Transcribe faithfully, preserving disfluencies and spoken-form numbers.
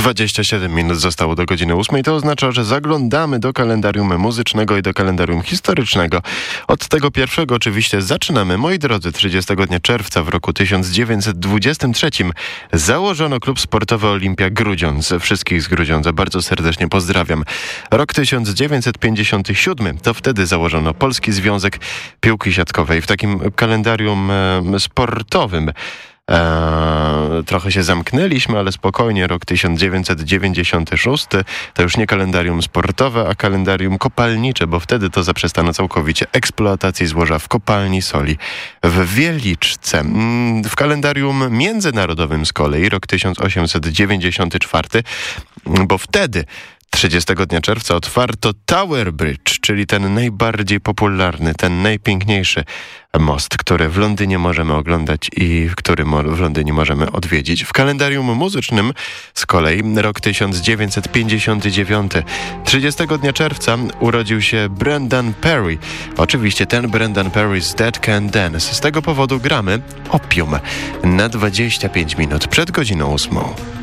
dwadzieścia siedem minut zostało do godziny ósmej. To oznacza, że zaglądamy do kalendarium muzycznego i do kalendarium historycznego. Od tego pierwszego oczywiście zaczynamy. Moi drodzy, trzydziestego dnia czerwca w roku tysiąc dziewięćset dwudziestym trzecim założono klub sportowy Olimpia Grudziądz. Wszystkich z Grudziądza bardzo serdecznie pozdrawiam. Rok tysiąc dziewięćset pięćdziesiąty siódmy to wtedy założono Polski Związek Piłki Siatkowej. W takim kalendarium e, sportowym Eee, trochę się zamknęliśmy, ale spokojnie. Rok tysiąc dziewięćset dziewięćdziesiąty szósty to już nie kalendarium sportowe, a kalendarium kopalnicze, bo wtedy to zaprzestano całkowicie eksploatacji złoża w kopalni soli w Wieliczce. W kalendarium międzynarodowym z kolei rok tysiąc osiemset dziewięćdziesiąty czwarty, bo wtedy trzydziestego dnia czerwca otwarto Tower Bridge, czyli ten najbardziej popularny, ten najpiękniejszy most, który w Londynie możemy oglądać i który w Londynie możemy odwiedzić. W kalendarium muzycznym z kolei rok tysiąc dziewięćset pięćdziesiąty dziewiąty. trzydziestego dnia czerwca urodził się Brendan Perry. Oczywiście ten Brendan Perry z Dead Can Dance. Z tego powodu gramy Opium na dwadzieścia pięć minut przed godziną ósmą.